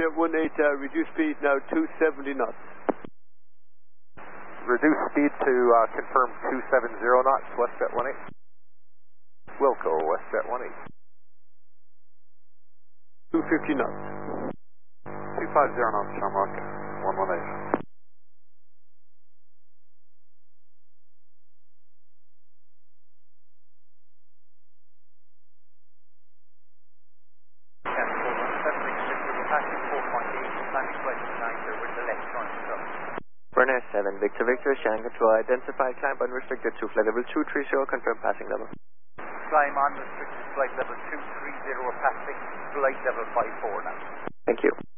Juliet 18, reduce speed now 270 knots. Reduce speed to confirm 270 knots, WestJet 18. Wilco, WestJet 18. 250 knots. 250 knots, Shamrock 118. Runner 7, Victor Victor, Shannon Control, identified, climb unrestricted to flight level 230, confirm passing level. Climb unrestricted, flight level 230, passing flight level 54 now. Thank you.